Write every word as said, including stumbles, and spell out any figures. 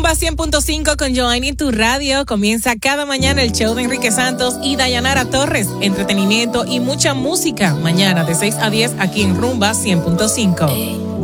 Rumba cien punto cinco con Joanny, tu radio. Comienza cada mañana el show de Enrique Santos y Dayanara Torres. Entretenimiento y mucha música. Mañana de seis a diez aquí en Rumba cien punto cinco.